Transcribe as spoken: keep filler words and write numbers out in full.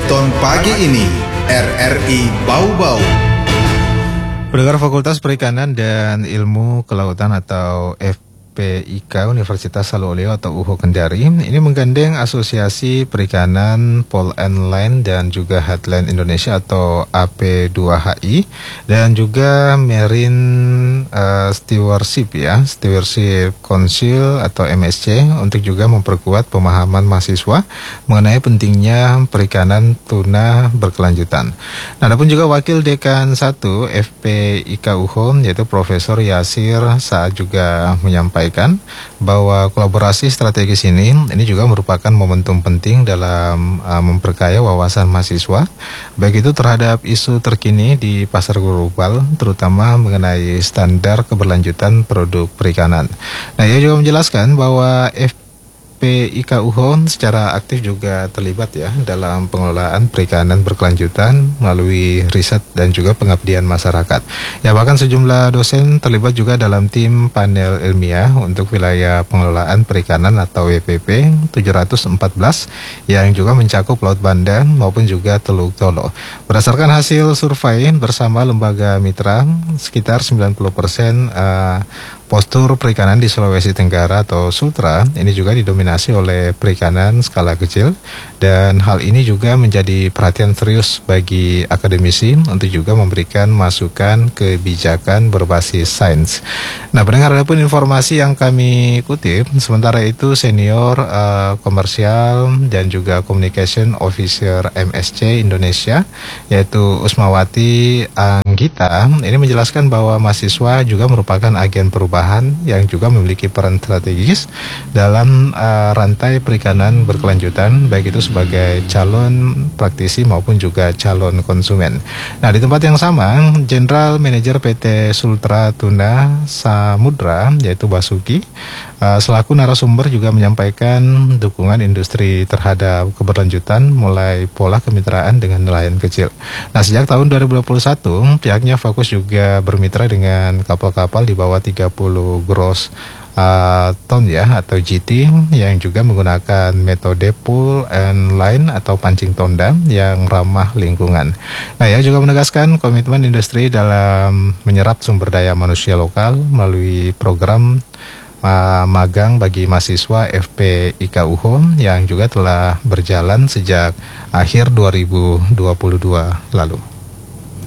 Updateon pagi ini, R R I Bau-Bau. Pendengar Fakultas Perikanan dan Ilmu Kelautan atau F P I K Universitas Saloleo atau U H O Kendari ini menggandeng Asosiasi Perikanan Pole and Line dan juga Headland Indonesia atau A P dua H I dan juga Marine uh, Stewardship ya Stewardship Council atau M S C untuk juga memperkuat pemahaman mahasiswa mengenai pentingnya perikanan tuna berkelanjutan. Nah, adapun juga Wakil Dekan satu F P I K U H O yaitu Profesor Yasir saat juga menyampaikan bahwa kolaborasi strategis ini ini juga merupakan momentum penting dalam uh, memperkaya wawasan mahasiswa baik itu terhadap isu terkini di pasar global terutama mengenai standar keberlanjutan produk perikanan. Nah, ia juga menjelaskan bahwa F P I K U H O secara aktif juga terlibat ya dalam pengelolaan perikanan berkelanjutan melalui riset dan juga pengabdian masyarakat. Ya, bahkan sejumlah dosen terlibat juga dalam tim panel ilmiah untuk wilayah pengelolaan perikanan atau W P P tujuh ratus empat belas yang juga mencakup Laut Banda maupun juga Teluk Tolo. Berdasarkan hasil survei bersama lembaga mitra, sekitar sembilan puluh persen uh, postur perikanan di Sulawesi Tenggara atau Sultra ini juga didominasi oleh perikanan skala kecil dan hal ini juga menjadi perhatian serius bagi akademisi untuk juga memberikan masukan kebijakan berbasis sains. Nah, pendengar, ada pun informasi yang kami kutip, sementara itu senior uh, komersial dan juga communication officer M S C Indonesia yaitu Usmawati Anggita ini menjelaskan bahwa mahasiswa juga merupakan agen perubahan yang juga memiliki peran strategis dalam uh, rantai perikanan berkelanjutan baik itu sebagai calon praktisi maupun juga calon konsumen. Nah, di tempat yang sama, General Manager P T Sultra Tuna Samudra yaitu Basuki uh, selaku narasumber juga menyampaikan dukungan industri terhadap keberlanjutan mulai pola kemitraan dengan nelayan kecil. Nah, sejak tahun dua ribu dua puluh satu pihaknya fokus juga bermitra dengan kapal-kapal di bawah tiga puluh gross uh, ton ya atau G T yang juga menggunakan metode pull and line atau pancing tonda yang ramah lingkungan. Nah, ia juga menegaskan komitmen industri dalam menyerap sumber daya manusia lokal melalui program uh, magang bagi mahasiswa F P I K U H O yang juga telah berjalan sejak akhir dua ribu dua puluh dua lalu.